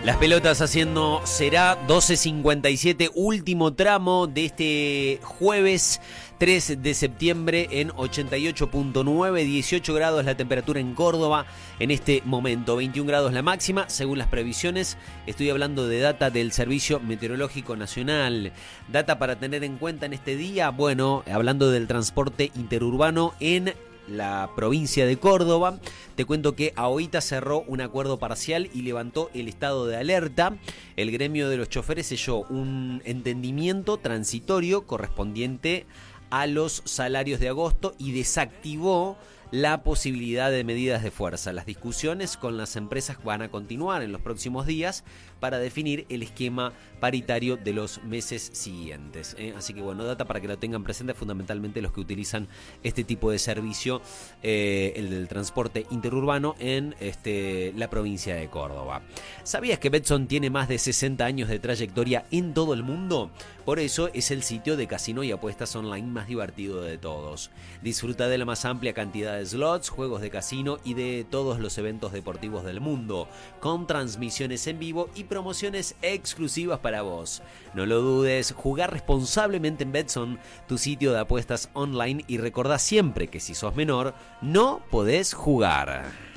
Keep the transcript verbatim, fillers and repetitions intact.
Las pelotas haciendo será doce cincuenta y siete, último tramo de este jueves tres de septiembre en ochenta y ocho punto nueve, dieciocho grados la temperatura en Córdoba en este momento, veintiún grados la máxima según las previsiones. Estoy hablando de data del Servicio Meteorológico Nacional, data para tener en cuenta en este día. Bueno, hablando del transporte interurbano en la provincia de Córdoba, te cuento que AOITA cerró un acuerdo parcial y levantó el estado de alerta. El gremio de los choferes selló un entendimiento transitorio correspondiente a los salarios de agosto y desactivó la posibilidad de medidas de fuerza. Las discusiones con las empresas van a continuar en los próximos días para definir el esquema paritario de los meses siguientes. ¿eh? Así que bueno, data para que lo tengan presente, fundamentalmente los que utilizan este tipo de servicio, eh, el del transporte interurbano en este, la provincia de Córdoba. ¿Sabías que Betson tiene más de sesenta años de trayectoria en todo el mundo? Por eso es el sitio de casino y apuestas online más divertido de todos. Disfruta de la más amplia cantidad de slots, juegos de casino y de todos los eventos deportivos del mundo, con transmisiones en vivo y promociones exclusivas para vos. No lo dudes, jugar responsablemente en Betson, tu sitio de apuestas online, y recordá siempre que si sos menor, no podés jugar.